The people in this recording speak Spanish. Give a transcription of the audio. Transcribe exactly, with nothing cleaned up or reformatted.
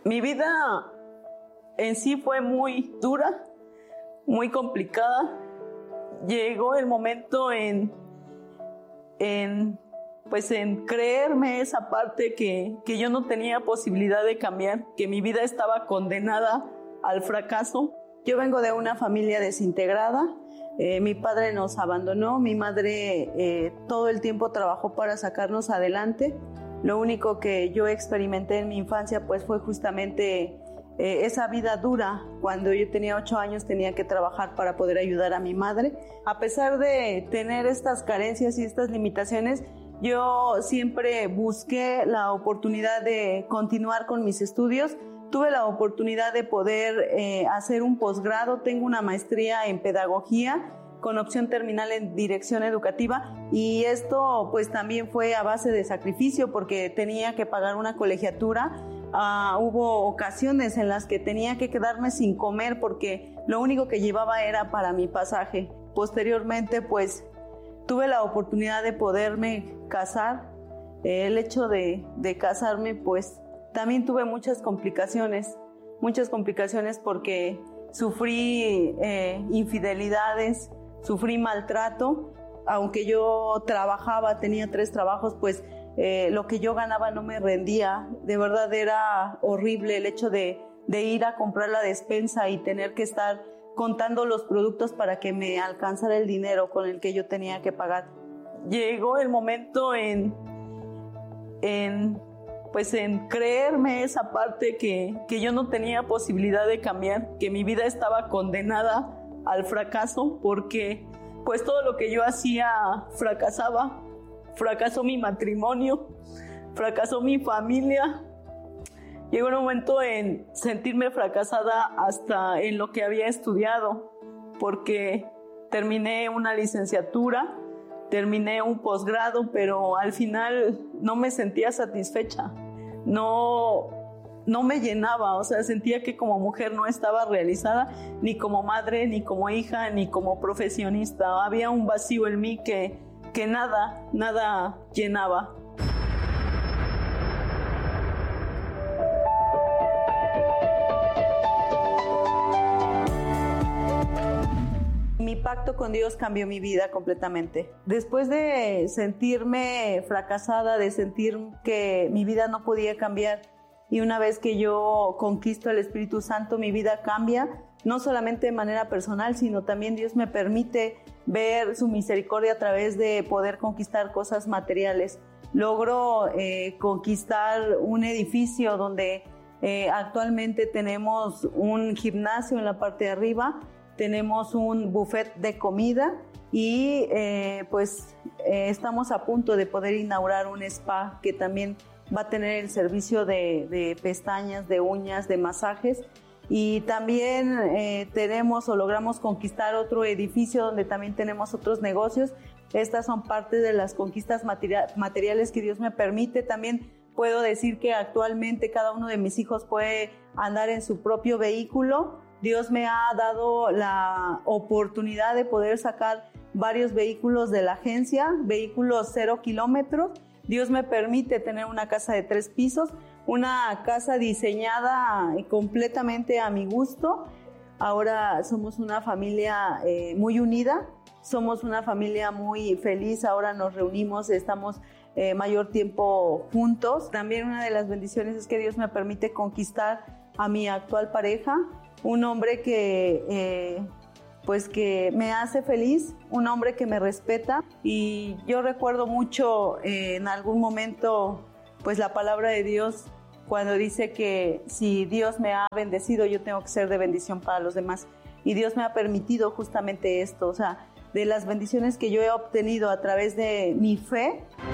Mi vida en sí fue muy dura, muy complicada. Llegó el momento en, en, pues en creerme esa parte que, que yo no tenía posibilidad de cambiar, que mi vida estaba condenada al fracaso. Yo vengo de una familia desintegrada. Eh, mi padre nos abandonó, mi madre eh, todo el tiempo trabajó para sacarnos adelante. Lo único que yo experimenté en mi infancia pues fue justamente eh, esa vida dura. Cuando yo tenía ocho años tenía que trabajar para poder ayudar a mi madre. A pesar de tener estas carencias y estas limitaciones, yo siempre busqué la oportunidad de continuar con mis estudios. Tuve la oportunidad de poder eh, hacer un posgrado, tengo una maestría en pedagogía con opción terminal en dirección educativa, y esto pues también fue a base de sacrificio porque tenía que pagar una colegiatura. Uh, hubo ocasiones en las que tenía que quedarme sin comer porque lo único que llevaba era para mi pasaje. Posteriormente pues tuve la oportunidad de poderme casar. Eh, el hecho de, de casarme pues también tuve muchas complicaciones, muchas complicaciones porque sufrí eh, infidelidades, sufrí maltrato. Aunque yo trabajaba, tenía tres trabajos, pues eh, lo que yo ganaba no me rendía. De verdad era horrible el hecho de, de ir a comprar la despensa y tener que estar contando los productos para que me alcanzara el dinero con el que yo tenía que pagar. Llegó el momento en... en pues en creerme esa parte que, que yo no tenía posibilidad de cambiar, que mi vida estaba condenada al fracaso porque pues todo lo que yo hacía fracasaba. Fracasó mi matrimonio, fracasó mi familia. Llegó un momento en sentirme fracasada hasta en lo que había estudiado, porque terminé una licenciatura, terminé un posgrado, pero al final no me sentía satisfecha. No, no me llenaba, o sea, sentía que como mujer no estaba realizada, ni como madre, ni como hija, ni como profesionista. Había un vacío en mí que, que nada, nada llenaba. Mi pacto con Dios cambió mi vida completamente. Después de sentirme fracasada, de sentir que mi vida no podía cambiar, y una vez que yo conquisto el Espíritu Santo, mi vida cambia, no solamente de manera personal, sino también Dios me permite ver su misericordia a través de poder conquistar cosas materiales. Logro eh, conquistar un edificio donde eh, actualmente tenemos un gimnasio en la parte de arriba, tenemos un buffet de comida y eh, pues eh, estamos a punto de poder inaugurar un spa que también va a tener el servicio de, de pestañas, de uñas, de masajes. Y también eh, tenemos o logramos conquistar otro edificio donde también tenemos otros negocios. Estas son parte de las conquistas materia- materiales que Dios me permite. También puedo decir que actualmente cada uno de mis hijos puede andar en su propio vehículo. Dios me ha dado la oportunidad de poder sacar varios vehículos de la agencia, vehículos cero kilómetros. Dios me permite tener una casa de tres pisos, una casa diseñada completamente a mi gusto. Ahora somos una familia eh, muy unida, somos una familia muy feliz. Ahora nos reunimos, estamos eh, mayor tiempo juntos. También una de las bendiciones es que Dios me permite conquistar a mi actual pareja, un hombre que eh, pues que me hace feliz, un hombre que me respeta. Y yo recuerdo mucho eh, en algún momento pues la palabra de Dios cuando dice que si Dios me ha bendecido, yo tengo que ser de bendición para los demás. Y Dios me ha permitido justamente esto, o sea, de las bendiciones que yo he obtenido a través de mi fe,